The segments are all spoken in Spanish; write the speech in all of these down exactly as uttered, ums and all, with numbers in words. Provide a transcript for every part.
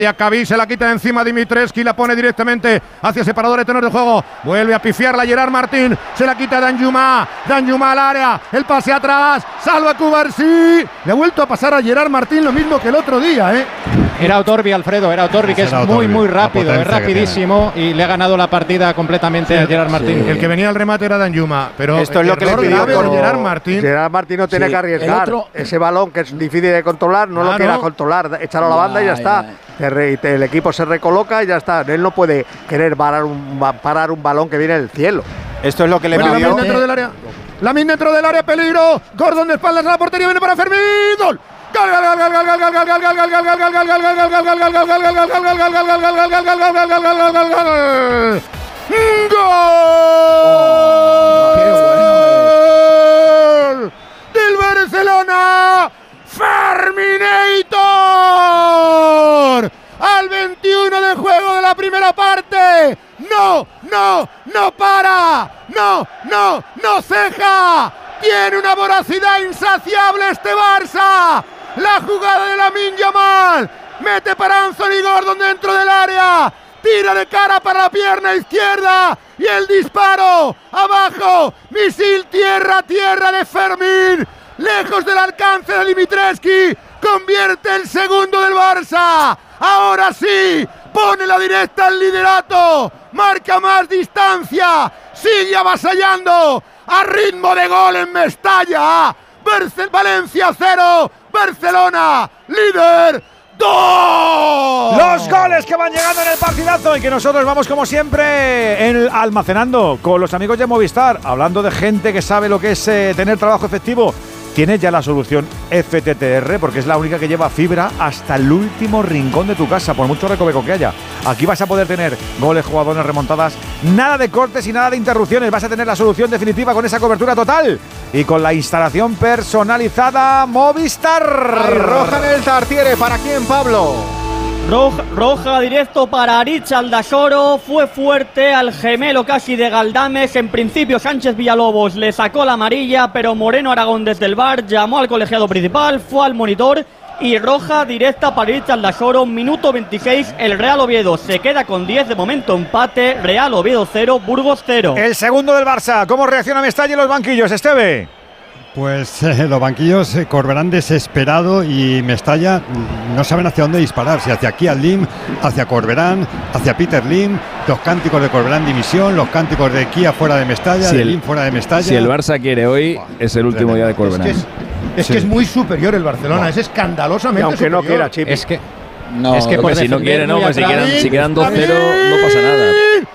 Y a Kavi se la quita de encima Dimitrescu y la pone directamente hacia separador de tenor de juego. Vuelve a pifiarla Gerard Martín. Se la quita Danjuma. Danjuma al área. El pase atrás. Salva Cubarsí. Le ha vuelto a pasar a Gerard Martín lo mismo que el otro día, ¿eh? Era Otorbi, Alfredo. Era Otorbi, que es muy, muy rápido. Es rapidísimo y le ha ganado la partida completamente sí, a Gerard Martín. Sí. El que venía al remate era Danjuma. Pero esto es lo que le pidió por Gerard Martín. Gerard Martín no tiene sí, que arriesgar. Otro, ese balón que es difícil de controlar, no ah, lo quiera no. controlar. Echarlo a la banda y ya, ya está. Ya. El equipo se recoloca y ya está. Él no puede querer parar un, parar un balón que viene del cielo. Esto es lo que le bueno, pidió. Lamin dentro del área. Lamin dentro del área, peligro. Gordon de espaldas a la portería, viene para Fermín. Gol. Gol, gol, gol, gol, gol, gol, gol, gol, gol, gol, gol, gol, gol, gol, gol del Barcelona. Ferminator al veintiuno de juego de la primera parte. No, no, no para. No, no, no ceja. Tiene una voracidad insaciable este Barça. La jugada de Lamine Yamal. Mete para Anthony Gordon dentro del área. Tira de cara para la pierna izquierda. Y el disparo. Abajo. Misil tierra, tierra de Fermín. Lejos del alcance de Dimitrescu. Convierte el segundo del Barça. Ahora sí. Pone la directa al liderato. Marca más distancia. Sigue avasallando. A ritmo de gol en Mestalla. Valencia cero. Barcelona, líder, dos. Los goles que van llegando en el partidazo y que nosotros vamos como siempre en, almacenando con los amigos de Movistar, hablando de gente que sabe lo que es eh, tener trabajo efectivo. Tienes ya la solución F T T R porque es la única que lleva fibra hasta el último rincón de tu casa, por mucho recoveco que haya. Aquí vas a poder tener goles, jugadores, remontadas, nada de cortes y nada de interrupciones. Vas a tener la solución definitiva con esa cobertura total y con la instalación personalizada Movistar. Ay, roja en el Tartiere. ¿Para quién, Pablo? Roja, roja directo para Aritz Aldasoro. Fue fuerte al gemelo casi de Galdames. En principio Sánchez Villalobos le sacó la amarilla, pero Moreno Aragón desde el V A R llamó al colegiado principal, fue al monitor y roja directa para Aritz Aldasoro. Minuto veintiséis, el Real Oviedo se queda con diez, de momento empate. Real Oviedo cero, Burgos cero. El segundo del Barça. ¿Cómo reacciona Mestalla en los banquillos, Esteve? Pues eh, los banquillos eh, Corberán desesperado y Mestalla no saben hacia dónde disparar, si hacia aquí al Lim, hacia Corberán, hacia Peter Lim, los cánticos de Corberán dimisión, los cánticos de Kia fuera de Mestalla, si de el, Lim fuera de Mestalla. Si el Barça quiere hoy, oh, es el último día de Corberán. Es, que es, es, sí. que es muy superior el Barcelona, no. es escandalosamente aunque superior. no quiera, Chip. Es que no, es que por si no quiere, no, pues si quedan, si quedan dos cero no pasa nada.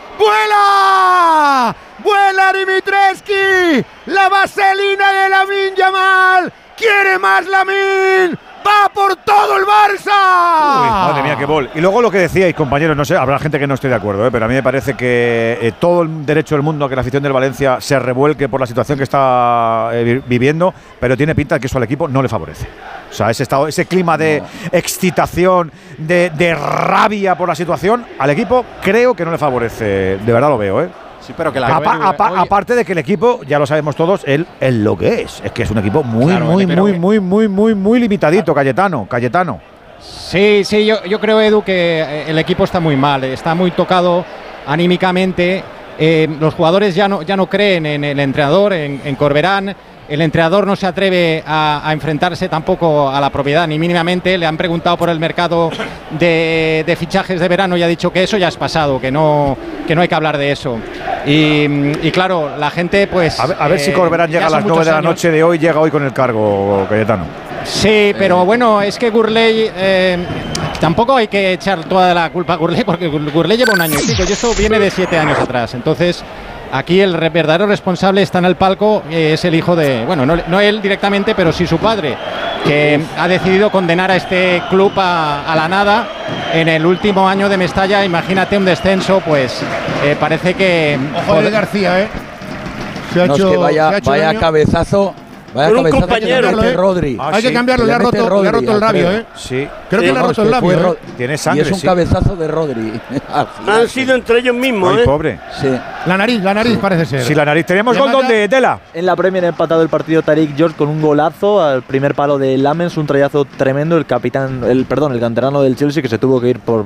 ¡Vuela! ¡Vuela Dimitrescu! ¡La vaselina de Lamine Yamal! ¡Quiere más Lamine! ¡Va por todo el Barça! Uy, madre mía, qué gol. Y luego lo que decíais, compañeros, no sé, habrá gente que no esté de acuerdo, ¿eh? Pero a mí me parece que eh, todo el derecho del mundo a que la afición del Valencia se revuelque por la situación que está eh, viviendo, pero tiene pinta de que eso al equipo no le favorece. O sea, ese, estado, ese clima de no. excitación, de, de rabia por la situación, al equipo creo que no le favorece. De verdad lo veo, ¿eh? Sí, pero que la apa, apa, aparte de que el equipo, ya lo sabemos todos, él es lo que es. Es que es un equipo muy, claro, muy, muy, que... muy, muy, muy, muy limitadito, Cayetano, Cayetano. Sí, sí, yo, yo creo, Edu, que el equipo está muy mal, está muy tocado anímicamente. Eh, los jugadores ya no, ya no creen en el entrenador, en, en Corberán. El entrenador no se atreve a, a enfrentarse tampoco a la propiedad, ni mínimamente. Le han preguntado por el mercado de, de fichajes de verano y ha dicho que eso ya es pasado, que no, que no hay que hablar de eso. Y, y claro, la gente pues… A ver, a ver eh, si Corberán llega a las nueve de la noche de hoy, llega hoy con el cargo, Cayetano. Sí, pero bueno, es que Gurley… Eh, tampoco hay que echar toda la culpa a Gurley, porque Gurley lleva un año y pico, y eso viene de siete años atrás. Entonces… Aquí el verdadero responsable está en el palco, eh, es el hijo de, bueno, no, no él directamente, pero sí su padre, que ha decidido condenar a este club a, a la nada en el último año de Mestalla. Imagínate un descenso, pues eh, parece que… Ojo de García, ¿eh? Se ha no, hecho, es que vaya, vaya cabezazo, Vaya Con un cabezazo compañero. que le mete ¿eh? Rodri. Ah, Hay que sí. cambiarlo, Que le ha le mete roto, le ha Rodri, roto el labio, creo. ¿eh? Sí. Creo que Sí, le ha No, roto es el que fue labio. Ro- ¿eh? Tiene sangre, y es un sí. cabezazo de Rodri. Al Han final. sido entre ellos mismos, Ay, ¿eh? pobre. Sí. La nariz, la nariz parece ser. Si la nariz. Tenemos Le gol mata- donde, Tela. En la Premier ha empatado el partido Tariq George con un golazo al primer palo de Lamens, un trayazo tremendo. El capitán, el perdón, el canterano del Chelsea que se tuvo que ir por